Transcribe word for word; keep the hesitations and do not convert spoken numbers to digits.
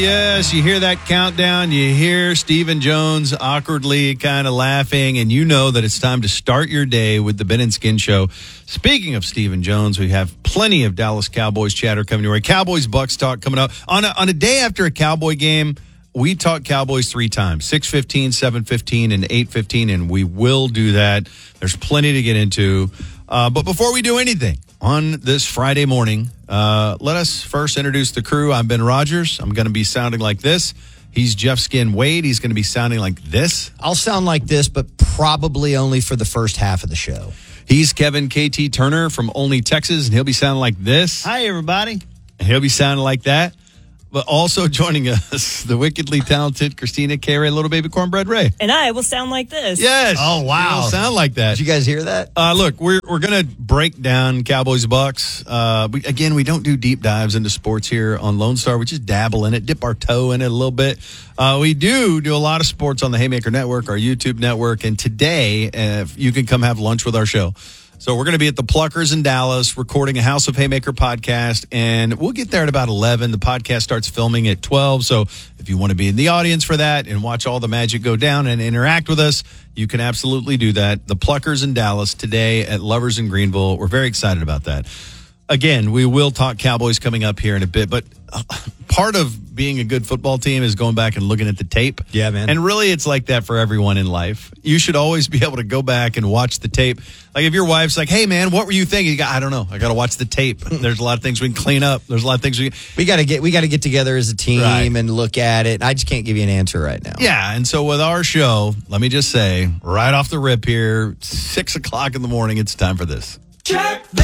Yes, you hear that countdown. You hear Stephen Jones awkwardly kind of laughing, and you know that it's time to start your day with the Ben and Skin Show. Speaking of Stephen Jones, we have plenty of Dallas Cowboys chatter coming your way. Cowboys Bucks talk coming up. On a, on a day after a Cowboy game, we talk Cowboys three times, six fifteen, seven fifteen, and eight fifteen, and we will do that. There's plenty to get into. Uh, but before we do anything on this Friday morning, uh, let us first introduce the crew. I'm Ben Rogers. I'm going to be sounding like this. He's Jeff Skin Wade. He's going to be sounding like this. I'll sound like this, but probably only for the first half of the show. He's Kevin K T Turner from Only Texas, and he'll be sounding like this. Hi, everybody. And he'll be sounding like that. But also joining us, the wickedly talented Christina K. Ray, Little Baby Cornbread Ray. And I will sound like this. Yes. Oh, wow. It'll sound like that. Did you guys hear that? Uh, look, we're we're going to break down Cowboys Bucks. Uh, we, again, we don't do deep dives into sports here on Lone Star. We just dabble in it, dip our toe in it a little bit. Uh, we do do a lot of sports on the Haymaker Network, our YouTube network. And today, uh, you can come have lunch with our show. So we're going to be at the Pluckers in Dallas recording a House of Haymaker podcast, and we'll get there at about eleven. The podcast starts filming at twelve, so if you want to be in the audience for that and watch all the magic go down and interact with us, you can absolutely do that. The Pluckers in Dallas today at Lovers in Greenville. We're very excited about that. Again, we will talk Cowboys coming up here in a bit, but part of being a good football team is going back and looking at the tape. Yeah, man. And really, it's like that for everyone in life. You should always be able to go back and watch the tape. Like if your wife's like, hey, man, what were you thinking? You go, I don't know. I got to watch the tape. There's a lot of things we can clean up. There's a lot of things we can... We got to get we got to get together as a team Right. and look at it. I just can't give you an answer right now. Yeah, and so with our show, let me just say, right off the rip here, six o'clock in the morning, it's time for this. Check